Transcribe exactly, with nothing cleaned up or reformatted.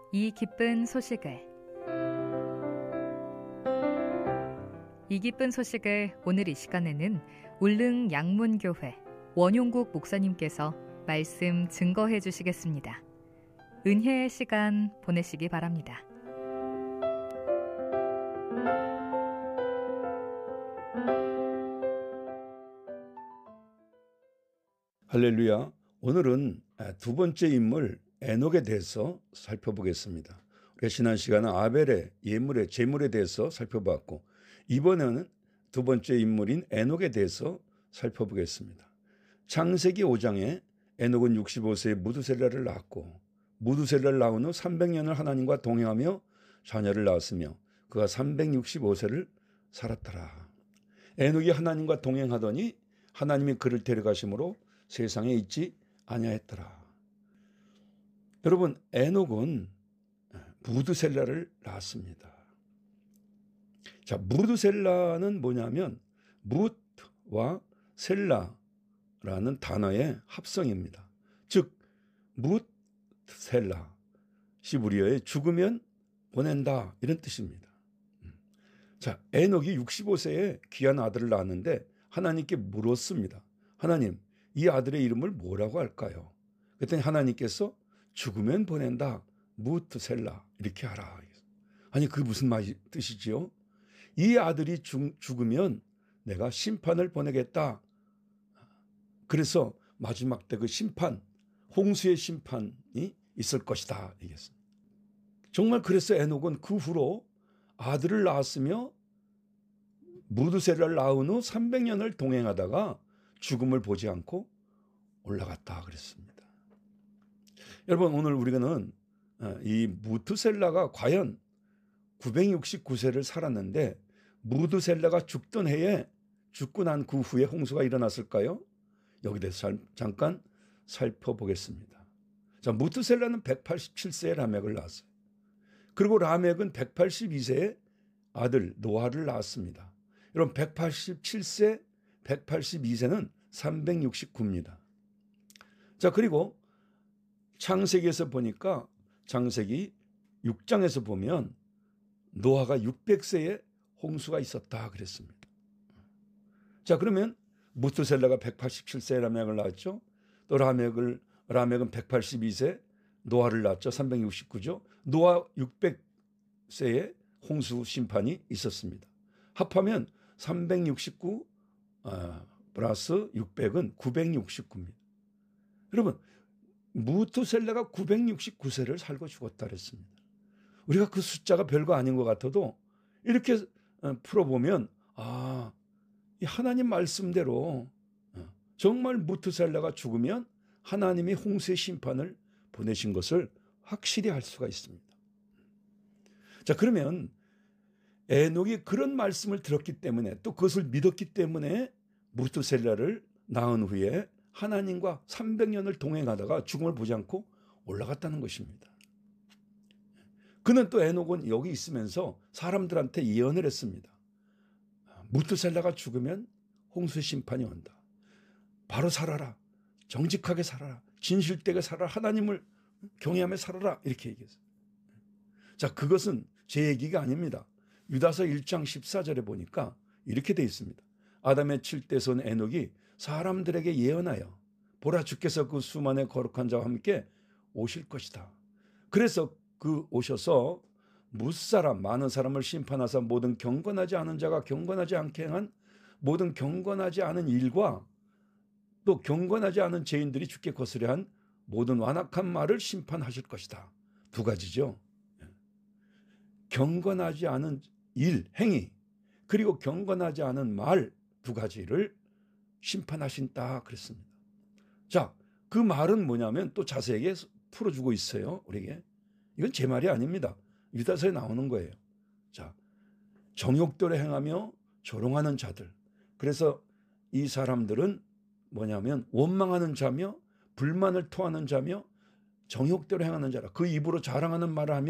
이 기쁜 소식을 이 기쁜 소식을 오늘 이 시간에는 울릉 양문교회 원용국 목사님께서 말씀 증거해 주시겠습니다. 은혜의 시간 보내시기 바랍니다. 할렐루야. 오늘은 두 번째 인물 에녹에 대해서 살펴보겠습니다. 우리가 지난 시간은 아벨의 예물의 제물에 대해서 살펴봤고, 이번에는 두 번째 인물인 에녹에 대해서 살펴보겠습니다. 창세기 오 장에 에녹은 육십오 세에 무두셀라를 낳았고, 무두셀라를 낳은 후 삼백 년을 하나님과 동행하며 자녀를 낳았으며 그가 삼백육십오 세를 살았더라. 에녹이 하나님과 동행하더니 하나님이 그를 데려가심으로 세상에 있지 아니하였더라. 여러분, 에녹은 무두셀라를 낳았습니다. 자, 무두셀라는 뭐냐면 뭇와 셀라라는 단어의 합성입니다. 즉 뭇셀라, 시브리어에 죽으면 보낸다, 이런 뜻입니다. 자, 에녹이 육십오 세에 귀한 아들을 낳았는데 하나님께 물었습니다. 하나님, 이 아들의 이름을 뭐라고 할까요? 그랬더니 하나님께서 죽으면 보낸다, 무투셀라, 이렇게 하라. 아니, 그게 무슨 말 뜻이지요? 이 아들이 죽, 죽으면 내가 심판을 보내겠다. 그래서 마지막 때 그 심판, 홍수의 심판이 있을 것이다, 얘기했습니다. 정말 그래서 에녹은 그 후로 아들을 낳았으며 무두셀라를 낳은 후 삼백 년을 동행하다가 죽음을 보지 않고 올라갔다 그랬습니다. 여러분, 오늘 우리는 이 무두셀라가 과연 구백육십구 세를 살았는데 무두셀라가 죽던 해에 죽고 난 그 후에 홍수가 일어났을까요? 여기 대해서 잠깐 살펴보겠습니다. 자, 무두셀라는 백팔십칠 세에 라멕을 낳았어요. 그리고 라멕은 백팔십이 세에 아들 노아를 낳았습니다. 여러분, 백팔십칠 세, 백팔십이 세는 삼백육십구입니다. 자, 그리고 창세기에서 보니까 창세기 육 장에서 보면 노아가 육백 세에 홍수가 있었다 그랬습니다. 자, 그러면 무투셀라가 백팔십칠 세에 라멕을 낳았죠. 또 라멕을 라멕은 백팔십이 세 노아를 낳았죠. 삼백육십구죠. 노아 육백 세에 홍수 심판이 있었습니다. 합하면 삼백육십구 아, 플러스 육백은 구백육십구입니다. 여러분, 무투셀라가 구백육십구 세를 살고 죽었다 그랬습니다. 우리가 그 숫자가 별거 아닌 것 같아도 이렇게 풀어보면 아, 이 하나님 말씀대로 정말 무투셀라가 죽으면 하나님이 홍수의 심판을 보내신 것을 확실히 알 수가 있습니다. 자, 그러면 에녹이 그런 말씀을 들었기 때문에 또 그것을 믿었기 때문에 무투셀라를 낳은 후에 하나님과 삼백 년을 동행하다가 죽음을 보지 않고 올라갔다는 것입니다. 그는 또 에녹은 여기 있으면서 사람들한테 예언을 했습니다. 무투셀라가 죽으면 홍수의 심판이 온다. 바로 살아라. 정직하게 살아라. 진실되게 살아라. 하나님을 경외하며 살아라. 이렇게 얘기했어요. 자, 그것은 제 얘기가 아닙니다. 유다서 일 장 십사 절에 보니까 이렇게 되어 있습니다. 아담의 칠대 손 에녹이 사람들에게 예언하여 보라, 주께서 그 수만의 거룩한 자와 함께 오실 것이다. 그래서 그 오셔서 무사람 많은 사람을 심판하사 모든 경건하지 않은 자가 경건하지 않게 행한 모든 경건하지 않은 일과 또 경건하지 않은 죄인들이 주께 거스려 한 모든 완악한 말을 심판하실 것이다. 두 가지죠. 경건하지 않은 일, 행위, 그리고 경건하지 않은 말 두 가지를 심판하신다 그랬습니다. 자, 그 말은 뭐냐면 또 자세하게 풀어주고 있어요, 우리에게. 이건 제 말이 아닙니다. 유다서에 나오는 거예요. 자, 정욕대로 행하며 조롱하는 자들. 그래서 이 사람들은 뭐냐면 원망하는 자며 불만을 토하는 자며 정욕대로 행하는 자라. 그 입으로 자랑하는 말을 하며